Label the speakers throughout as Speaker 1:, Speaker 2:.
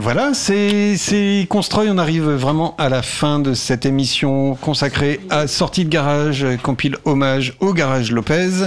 Speaker 1: voilà, c'est Constroy. On arrive vraiment à la fin de cette émission consacrée à Sortie de Garage, compile hommage au Garage Lopez.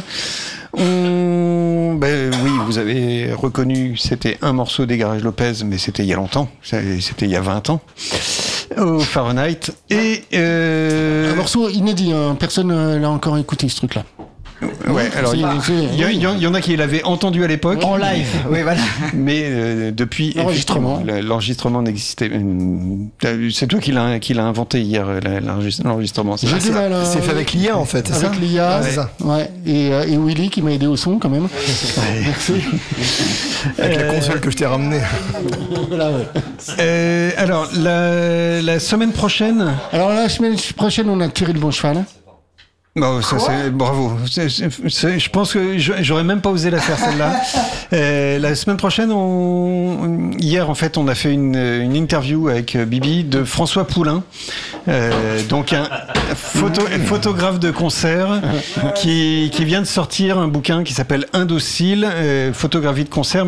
Speaker 1: Oui, vous avez reconnu, c'était un morceau des Garage Lopez, mais c'était il y a longtemps, c'était il y a 20 ans, au Fahrenheit. Et
Speaker 2: un morceau inédit, hein. Personne l'a encore écouté ce truc-là.
Speaker 1: Ouais, alors il y en a qui l'avaient entendu à l'époque.
Speaker 3: En live, oui, voilà.
Speaker 1: Mais depuis l'enregistrement n'existait. C'est toi qui l'a inventé hier, l'enregistrement.
Speaker 4: C'est fait avec l'IA en fait.
Speaker 2: Avec l'IA, c'est ça. Ouais. Et Willy qui m'a aidé au son quand même. Merci.
Speaker 4: Avec la console que je t'ai ramenée.
Speaker 2: Voilà, ouais.
Speaker 1: Alors la semaine prochaine.
Speaker 2: Alors la semaine prochaine, on a tiré le bon cheval.
Speaker 1: Bon, ça c'est bravo. Je pense que j'aurais même pas osé la faire celle-là. La semaine prochaine, hier en fait, on a fait une interview avec Bibi de François Poulain, donc un photographe de concert qui vient de sortir un bouquin qui s'appelle Indocile, photographie de concert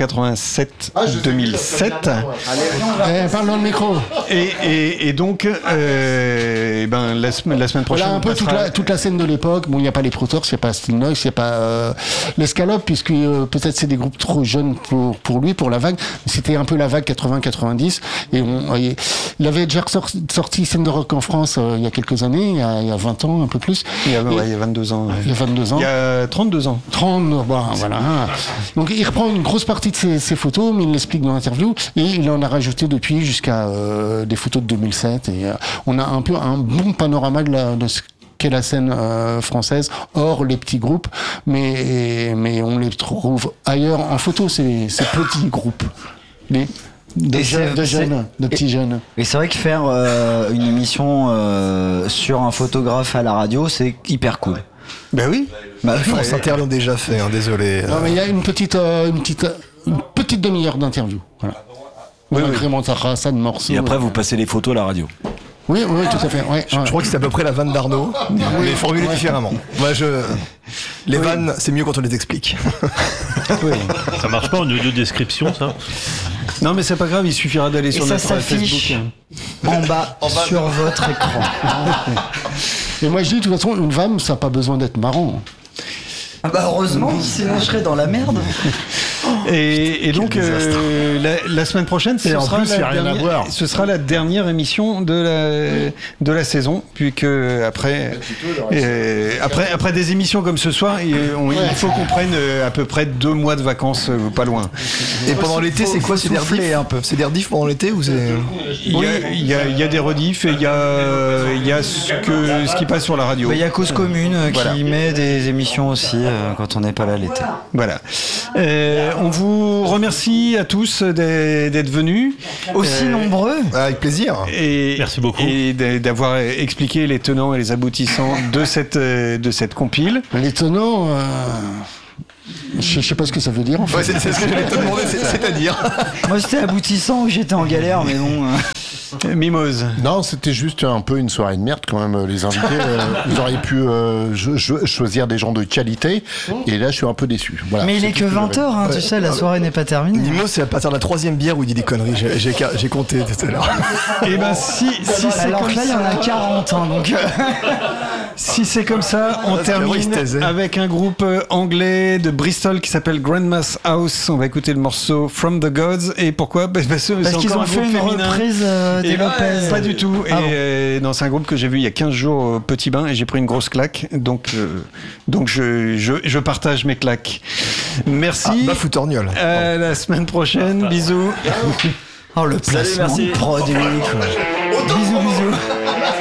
Speaker 1: 1987-2007.
Speaker 2: Parle dans le micro.
Speaker 1: Et donc, la semaine prochaine,
Speaker 2: voilà un peu toute la scène de l'époque. Bon, il n'y a pas les Protors, il n'y a pas Steel Noise, il n'y a pas l'Escalope, puisque peut-être c'est des groupes trop jeunes pour lui, pour la vague. C'était un peu la vague 80-90. Et il avait déjà sorti Scène de Rock en France il y a quelques années, il y a 20 ans, un peu plus.
Speaker 1: Il y a 22 ans.
Speaker 2: Il y a 22 ans.
Speaker 1: Il y a 32 ans.
Speaker 2: 30, voilà. Donc il reprend une grosse partie de ses photos, mais il l'explique dans l'interview. Et il en a rajouté depuis jusqu'à des photos de 2007. Et on a un peu un bon panorama de ce qu'est la scène française, hors les petits groupes, mais on les trouve ailleurs en photo, ces petits groupes. De petits jeunes.
Speaker 3: Et c'est vrai que faire une émission sur un photographe à la radio, c'est hyper cool.
Speaker 1: Ben oui.
Speaker 4: France Inter l'ont déjà fait, hein, désolé.
Speaker 2: Non, mais il y a une petite demi-heure d'interview. Voilà. On incrémentera ça de morceaux.
Speaker 5: Et après, vous passez les photos à la radio.
Speaker 2: Oui, tout à fait. Ouais,
Speaker 4: je crois que c'est à peu près la vanne d'Arnaud, mais formulée différemment. Moi, les vannes, c'est mieux quand on les explique.
Speaker 6: Ça marche pas en audio description, ça?
Speaker 1: Non, mais c'est pas grave, il suffira d'aller sur notre
Speaker 3: Facebook. En bas sur votre écran.
Speaker 2: Et moi, je dis, de toute façon, une vanne, ça n'a pas besoin d'être marrant.
Speaker 3: Ah bah heureusement, sinon je serais dans la merde.
Speaker 1: Et donc la semaine prochaine, ce sera la dernière émission de la saison, puisque après des émissions comme ce soir, il faut qu'on prenne à peu près 2 mois de vacances, pas loin.
Speaker 4: Et pendant l'été, c'est quoi? C'est des rediffs un peu. C'est des rediffs pendant l'été ou c'est?
Speaker 1: Il y a des rediffs et il y a ce qui passe sur la radio.
Speaker 3: Il y a Cause Commune qui met des émissions aussi quand on n'est pas là l'été.
Speaker 1: Voilà. On vous remercie à tous d'être venus.
Speaker 3: Aussi nombreux.
Speaker 4: Avec plaisir.
Speaker 6: Merci beaucoup.
Speaker 1: Et d'avoir expliqué les tenants et les aboutissants de cette compile.
Speaker 2: Les tenants... Je sais pas ce que ça veut dire en fait.
Speaker 4: Ouais, c'est ce que j'allais te demander, c'est-à-dire.
Speaker 3: Moi c'était aboutissant où j'étais en galère, mais bon.
Speaker 1: Mimose.
Speaker 7: Non, c'était juste un peu une soirée de merde quand même. Les invités, vous auriez pu choisir des gens de qualité. Et là, je suis un peu déçu. Voilà,
Speaker 3: mais il est que 20h, hein, tu sais, la soirée n'est pas terminée.
Speaker 4: Mimose, c'est à partir de la 3e bière où il dit des conneries. J'ai compté tout à l'heure.
Speaker 1: Et ben si c'est
Speaker 3: alors
Speaker 1: comme
Speaker 3: là, il y en a 40, hein, donc.
Speaker 1: Si c'est comme ça, on termine avec un groupe anglais de Bristol qui s'appelle Grandma's House. On va écouter le morceau From the Gods. Et pourquoi? Parce
Speaker 3: qu'ils ont fait une reprise des Lopez.
Speaker 1: Pas du tout. Non, c'est un groupe que j'ai vu il y a 15 jours au Petit Bain et j'ai pris une grosse claque. Donc je partage mes claques. Merci.
Speaker 4: Foutorgnole.
Speaker 1: À la semaine prochaine. Bisous.
Speaker 3: Oh, le placement de produit. Bisous.